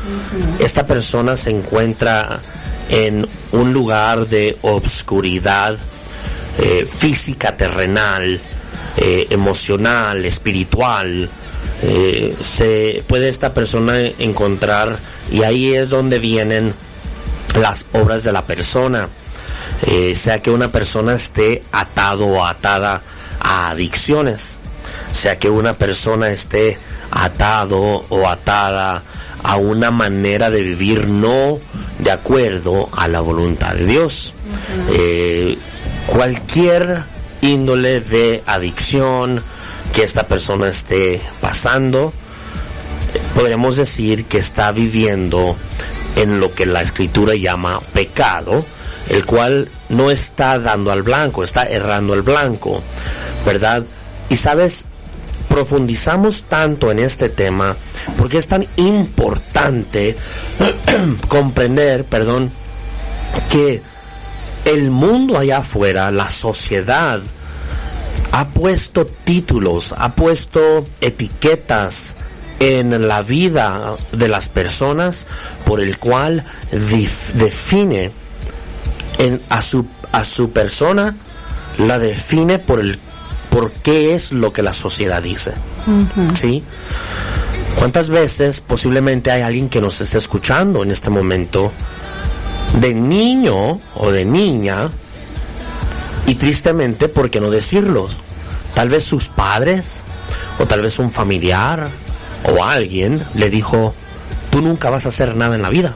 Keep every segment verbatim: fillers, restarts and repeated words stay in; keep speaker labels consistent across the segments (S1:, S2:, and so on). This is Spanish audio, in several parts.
S1: Uh-huh. Esta persona se encuentra en un lugar de obscuridad eh, física, terrenal, eh, emocional, espiritual. Eh, se puede esta persona encontrar, y ahí es donde vienen las obras de la persona, eh, sea que una persona esté atado o atada a adicciones, sea que una persona esté atado o atada a una manera de vivir no de acuerdo a la voluntad de Dios. Uh-huh. Eh, cualquier índole de adicción que esta persona esté pasando, podremos decir que está viviendo en lo que la Escritura llama pecado, el cual no está dando al blanco, está errando al blanco, ¿verdad? Y sabes, profundizamos tanto en este tema porque es tan importante comprender, perdón, que el mundo allá afuera, la sociedad, ha puesto títulos, ha puesto etiquetas en la vida de las personas por el cual dif- define en, a su a su persona, la define por el por qué es lo que la sociedad dice. Uh-huh. ¿Sí? ¿Cuántas veces posiblemente hay alguien que nos esté escuchando en este momento, de niño o de niña, y tristemente, ¿por qué no decirlo? Tal vez sus padres, o tal vez un familiar, o alguien le dijo: tú nunca vas a hacer nada en la vida,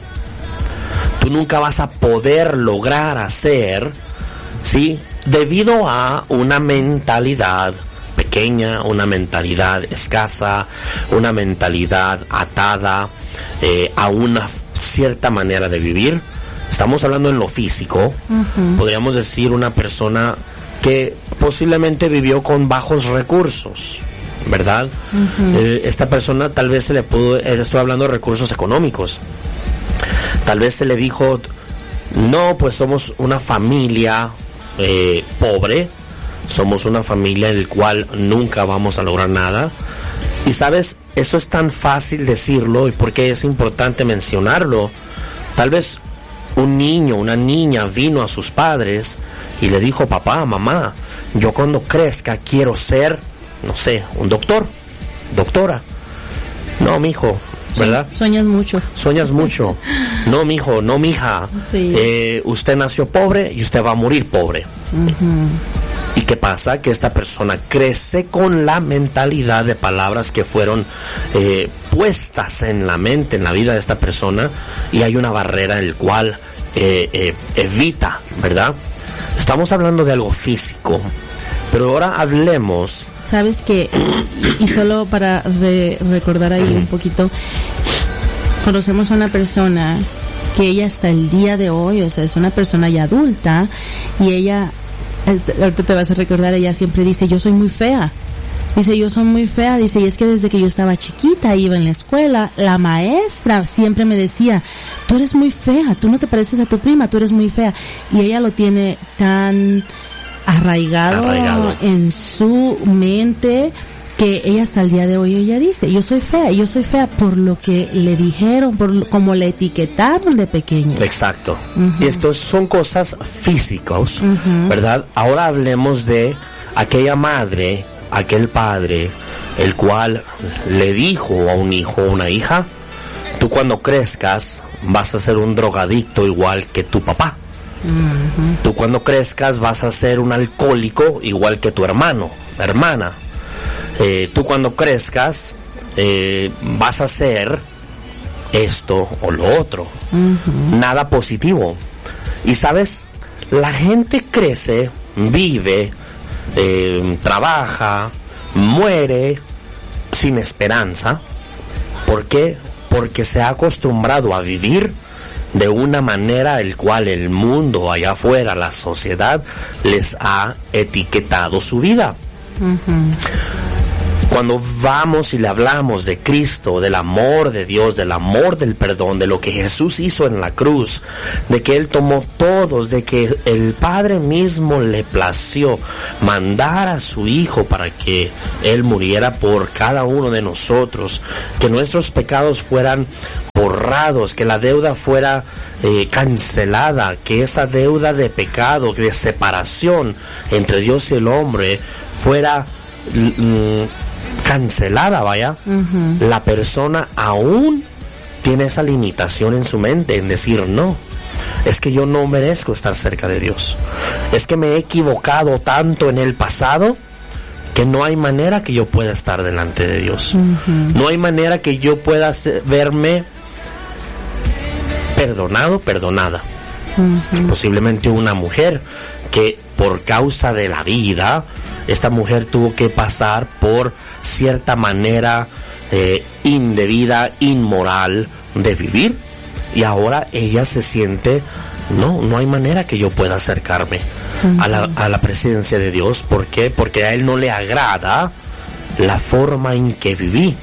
S1: tú nunca vas a poder lograr hacer, ¿sí? Debido a una mentalidad pequeña, una mentalidad escasa, una mentalidad atada eh, a una cierta manera de vivir. Estamos hablando en lo físico. Uh-huh. Podríamos decir una persona que posiblemente vivió con bajos recursos, ¿verdad? Uh-huh. Eh, esta persona tal vez se le pudo, eh, estoy hablando de recursos económicos, tal vez se le dijo: no, pues somos una familia eh, pobre, somos una familia en la cual nunca vamos a lograr nada. Y sabes, eso es tan fácil decirlo, y porque es importante mencionarlo. Tal vez un niño, una niña vino a sus padres y le dijo: papá, mamá, yo cuando crezca quiero ser, no sé, un doctor, doctora. No, mijo, ¿verdad?
S2: Sueñas mucho.
S1: Sueñas mucho. No, mijo, no, mija. Sí. Eh, usted nació pobre y usted va a morir pobre. Uh-huh. ¿Y qué pasa? Que esta persona crece con la mentalidad de palabras que fueron eh, puestas en la mente, en la vida de esta persona, y hay una barrera en la cual eh, eh, evita, ¿verdad? Estamos hablando de algo físico, pero ahora hablemos.
S2: Sabes que, y solo para re- recordar ahí un poquito, conocemos a una persona que ella hasta el día de hoy, o sea, es una persona ya adulta, y ella, ahorita te vas a recordar, ella siempre dice: yo soy muy fea. Dice: yo soy muy fea. Dice: y es que desde que yo estaba chiquita, iba en la escuela, la maestra siempre me decía: tú eres muy fea, tú no te pareces a tu prima, tú eres muy fea. Y ella lo tiene tan arraigado, arraigado. en su mente, que ella hasta el día de hoy ella dice: yo soy fea, yo soy fea por lo que le dijeron, por como le etiquetaron de pequeña.
S1: Exacto. Uh-huh. Estos son cosas físicas, uh-huh. ¿verdad? Ahora hablemos de aquella madre, aquel padre, el cual le dijo a un hijo o una hija: tú cuando crezcas vas a ser un drogadicto igual que tu papá. Uh-huh. Tú cuando crezcas vas a ser un alcohólico igual que tu hermano, hermana. Eh, tú cuando crezcas eh, vas a hacer esto o lo otro. Uh-huh. Nada positivo. Y sabes, la gente crece, vive, eh, trabaja, muere sin esperanza. ¿Por qué? Porque se ha acostumbrado a vivir de una manera el cual el mundo allá afuera, la sociedad, les ha etiquetado su vida. Uh-huh. Cuando vamos y le hablamos de Cristo, del amor de Dios, del amor del perdón, de lo que Jesús hizo en la cruz, de que Él tomó todos, de que el Padre mismo le plació mandar a su Hijo para que Él muriera por cada uno de nosotros, que nuestros pecados fueran borrados, que la deuda fuera eh, cancelada, que esa deuda de pecado, de separación entre Dios y el hombre fuera mm, cancelada, vaya. Uh-huh. La persona aún tiene esa limitación en su mente en decir no. Es que yo no merezco estar cerca de Dios. Es que me he equivocado tanto en el pasado que no hay manera que yo pueda estar delante de Dios. Uh-huh. No hay manera que yo pueda verme perdonado, perdonada. Uh-huh. Posiblemente una mujer que por causa de la vida, esta mujer tuvo que pasar por cierta manera eh, indebida, inmoral de vivir. Y ahora ella se siente, no, no hay manera que yo pueda acercarme uh-huh. a, la, a la presencia de Dios. ¿Por qué? Porque a Él no le agrada la forma en que viví.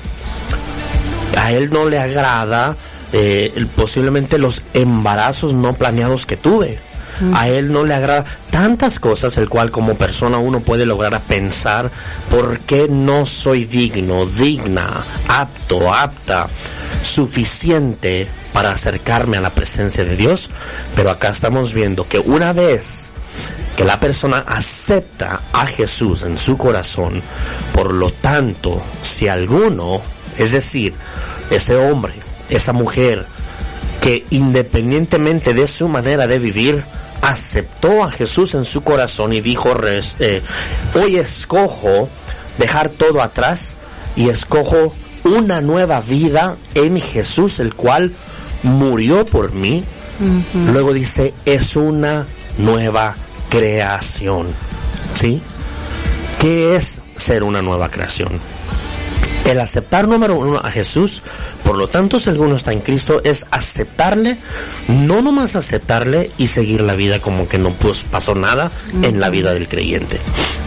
S1: A Él no le agrada eh, posiblemente los embarazos no planeados que tuve. Uh-huh. A Él no le agrada tantas cosas, el cual como persona uno puede lograr a pensar por qué no soy digno, digna, apto, apta, suficiente para acercarme a la presencia de Dios. Pero acá estamos viendo que una vez que la persona acepta a Jesús en su corazón, por lo tanto, si alguno, es decir, ese hombre, esa mujer, que independientemente de su manera de vivir, aceptó a Jesús en su corazón y dijo, eh, hoy escojo dejar todo atrás y escojo una nueva vida en Jesús, el cual murió por mí. Uh-huh. Luego dice, es una nueva creación. ¿Sí? ¿Qué es ser una nueva creación? El aceptar, número uno, a Jesús. Por lo tanto, si alguno está en Cristo, es aceptarle, no nomás aceptarle y seguir la vida como que no pues, pasó nada uh-huh. en la vida del creyente.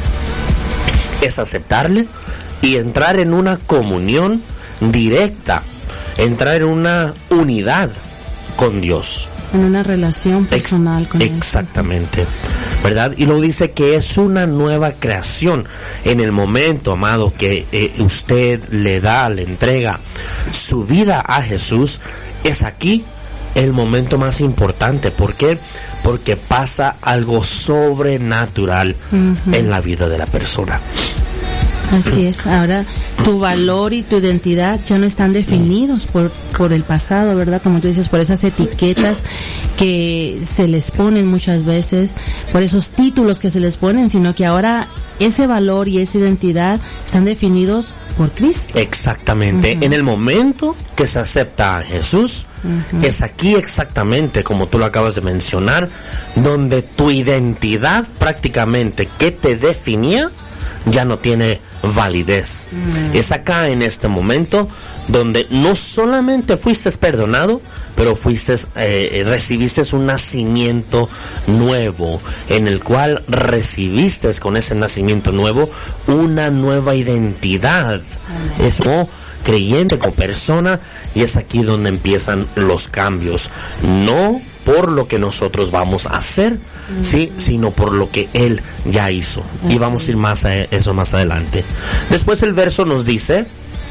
S1: Es aceptarle y entrar en una comunión directa, entrar en una unidad con Dios.
S2: En una relación personal
S1: Ex-
S2: con Él.
S1: Exactamente, ¿verdad? Y luego dice que es una nueva creación. En el momento, amado, que eh, usted le da, le entrega su vida a Jesús, es aquí el momento más importante. ¿Por qué? Porque pasa algo sobrenatural uh-huh. en la vida de la persona.
S2: Así es, ahora tu valor y tu identidad ya no están definidos por, por el pasado, ¿verdad? Como tú dices, por esas etiquetas que se les ponen muchas veces, por esos títulos que se les ponen, sino que ahora ese valor y esa identidad están definidos por Cristo.
S1: Exactamente, uh-huh. en el momento que se acepta a Jesús, uh-huh. es aquí exactamente, como tú lo acabas de mencionar, donde tu identidad prácticamente que te definía, ya no tiene validez. Mm. Es acá en este momento donde no solamente fuiste perdonado, pero fuiste, eh, recibiste un nacimiento nuevo, en el cual recibiste con ese nacimiento nuevo una nueva identidad. Mm. Es como creyente, como persona, y es aquí donde empiezan los cambios. No por lo que nosotros vamos a hacer, uh-huh. sí, sino por lo que Él ya hizo. Uh-huh. Y vamos a ir más a eso más adelante. Después el verso nos dice,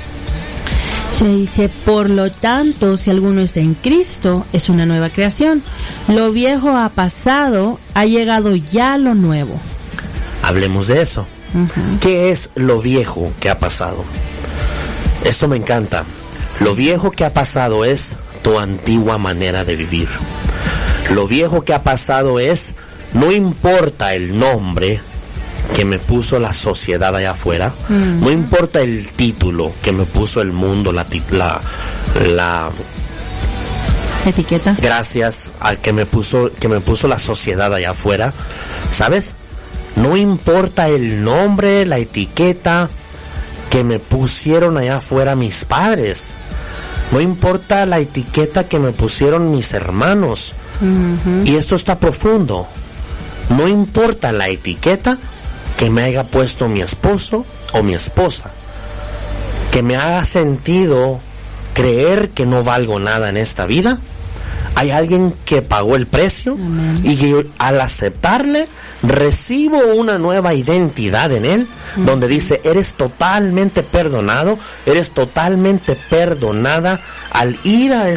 S2: se dice, por lo tanto, si alguno está en Cristo, es una nueva creación. Lo viejo ha pasado, ha llegado ya lo nuevo.
S1: Hablemos de eso. Uh-huh. ¿Qué es lo viejo que ha pasado? Esto me encanta. Lo viejo que ha pasado es tu antigua manera de vivir. Lo viejo que ha pasado es, no importa el nombre que me puso la sociedad allá afuera, mm. no importa el título que me puso el mundo, la, la, la
S2: etiqueta.
S1: Gracias al que me puso, que me puso la sociedad allá afuera, ¿sabes? No importa el nombre, la etiqueta que me pusieron allá afuera mis padres. No importa la etiqueta que me pusieron mis hermanos. Uh-huh. Y esto está profundo. No importa la etiqueta que me haya puesto mi esposo o mi esposa, que me haga sentido creer que no valgo nada en esta vida. Hay alguien que pagó el precio. Amén. Y que al aceptarle recibo una nueva identidad en Él, uh-huh. donde dice, eres totalmente perdonado, eres totalmente perdonada al ir a